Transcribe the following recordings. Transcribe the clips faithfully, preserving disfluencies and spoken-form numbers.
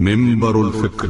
منبر الفكر.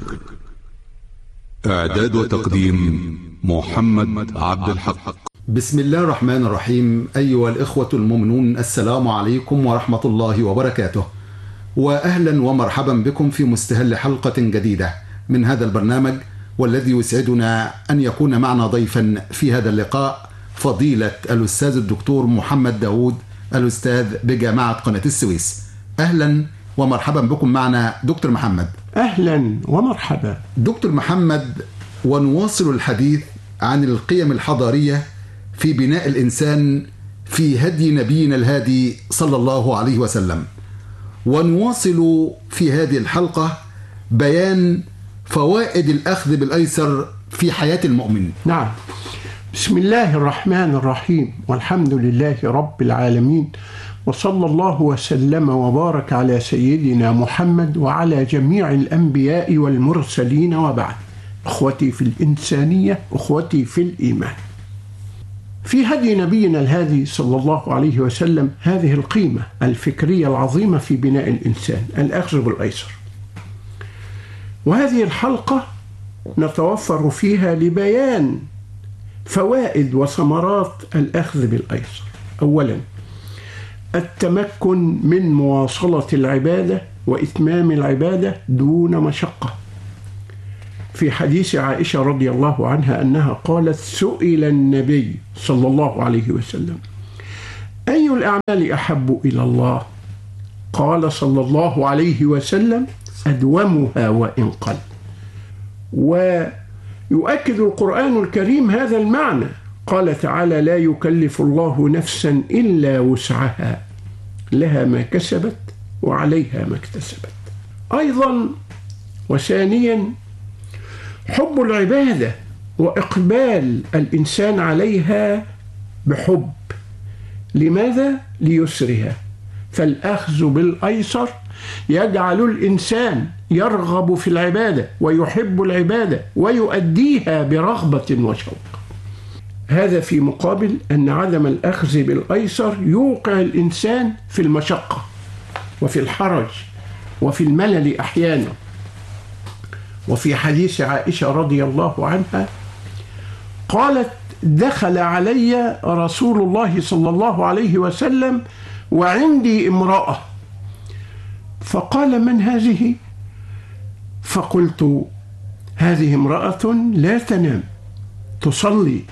إعداد وتقديم محمد عبد الحق. بسم الله الرحمن الرحيم. أيها الإخوة المؤمنون، السلام عليكم ورحمة الله وبركاته، وأهلا ومرحبا بكم في مستهل حلقة جديدة من هذا البرنامج، والذي يسعدنا أن يكون معنا ضيفا في هذا اللقاء فضيلة الأستاذ الدكتور محمد داود، الأستاذ بجامعة قناة السويس. أهلا ومرحبا بكم معنا دكتور محمد. أهلا ومرحبا دكتور محمد، ونواصل الحديث عن القيم الحضارية في بناء الإنسان في هدي نبينا الهادي صلى الله عليه وسلم، ونواصل في هذه الحلقة بيان فوائد الأخذ بالأيسر في حياة المؤمن. نعم، بسم الله الرحمن الرحيم، والحمد لله رب العالمين، وصلى الله وسلم وبارك على سيدنا محمد وعلى جميع الأنبياء والمرسلين، وبعد. أخوتي في الإنسانية، أخوتي في الإيمان، في هدي نبينا الهادي صلى الله عليه وسلم هذه القيمة الفكرية العظيمة في بناء الإنسان، الأخذ بالأيسر. وهذه الحلقة نتوفر فيها لبيان فوائد وثمرات الأخذ بالأيسر. أولا، التمكن من مواصلة العبادة وإتمام العبادة دون مشقة. في حديث عائشة رضي الله عنها أنها قالت: سئل النبي صلى الله عليه وسلم: أي الأعمال أحب إلى الله؟ قال صلى الله عليه وسلم: أدومها وإن قل. ويؤكد القرآن الكريم هذا المعنى، قال تعالى: لا يكلف الله نفسا إلا وسعها، لها ما كسبت وعليها ما اكتسبت. أيضا وثانيا، حب العبادة وإقبال الإنسان عليها بحب. لماذا؟ ليسرها. فالأخذ بالأيسر يجعل الإنسان يرغب في العبادة ويحب العبادة ويؤديها برغبة وشوق. هذا في مقابل أن عدم الأخذ بالأيسر يوقع الإنسان في المشقة وفي الحرج وفي الملل أحيانا. وفي حديث عائشة رضي الله عنها قالت: دخل علي رسول الله صلى الله عليه وسلم وعندي امرأة، فقال: من هذه؟ فقلت: هذه امرأة لا تنام تصلي.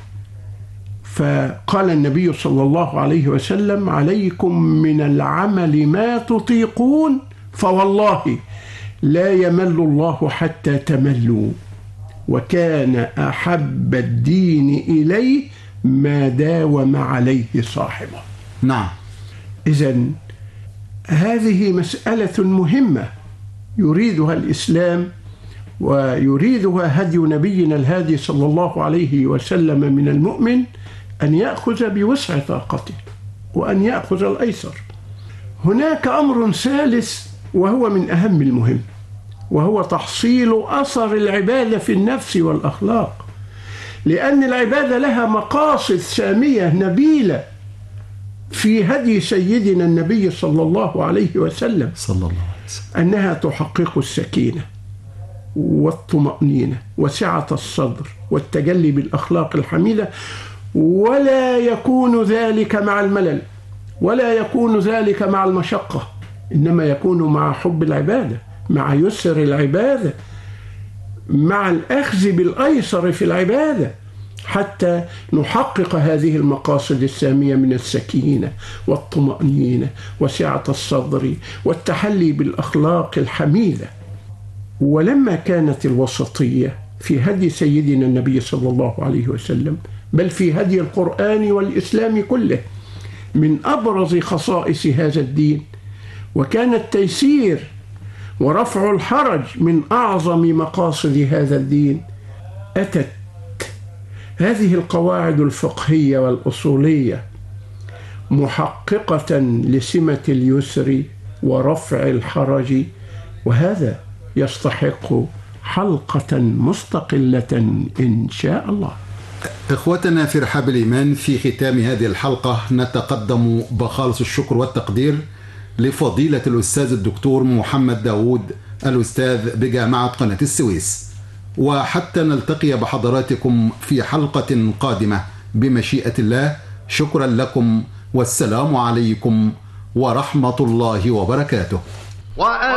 فقال النبي صلى الله عليه وسلم: عليكم من العمل ما تطيقون، فوالله لا يمل الله حتى تملوا، وكان أحب الدين إليه ما داوم عليه صاحبه. نعم، إذن هذه مسألة مهمة يريدها الإسلام ويريدها هدي نبينا الهادي صلى الله عليه وسلم من المؤمن، أن يأخذ بوسع طاقته وأن يأخذ الأيسر. هناك أمر ثالث وهو من أهم المهم، وهو تحصيل أثر العبادة في النفس والأخلاق، لأن العبادة لها مقاصد سامية نبيلة في هدي سيدنا النبي صلى الله عليه وسلم، صلى الله عليه وسلم، أنها تحقق السكينة والطمأنينة وسعة الصدر والتجلي بالأخلاق الحميدة، ولا يكون ذلك مع الملل، ولا يكون ذلك مع المشقة، إنما يكون مع حب العبادة، مع يسر العبادة، مع الأخذ بالأيسر في العبادة، حتى نحقق هذه المقاصد السامية من السكينة والطمأنينة وسعة الصدر والتحلي بالأخلاق الحميدة. ولما كانت الوسطية في هدي سيدنا النبي صلى الله عليه وسلم، بل في هدي القرآن والإسلام كله، من أبرز خصائص هذا الدين، وكان التيسير ورفع الحرج من أعظم مقاصد هذا الدين، أتت هذه القواعد الفقهية والأصولية محققة لسمة اليسر ورفع الحرج، وهذا يستحق حلقة مستقلة إن شاء الله. إخوتنا في رحاب الإيمان، في ختام هذه الحلقة نتقدم بخالص الشكر والتقدير لفضيلة الأستاذ الدكتور محمد داود، الأستاذ بجامعة قناة السويس. وحتى نلتقي بحضراتكم في حلقة قادمة بمشيئة الله، شكرا لكم والسلام عليكم ورحمة الله وبركاته.